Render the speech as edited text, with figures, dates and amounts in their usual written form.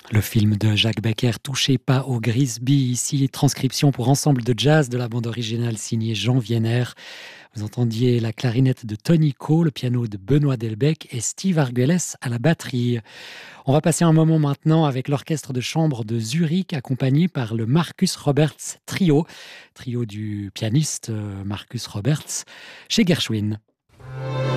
Le film de Jacques Becker, Touchez pas au Grisby, ici transcription pour ensemble de jazz de la bande originale signée Jean Vienner. Vous entendiez la clarinette de Tony Coe, le piano de Benoît Delbecq et Steve Argüelles à la batterie. On va passer un moment maintenant avec l'orchestre de chambre de Zurich accompagné par le Marcus Roberts Trio, trio du pianiste Marcus Roberts chez Gershwin.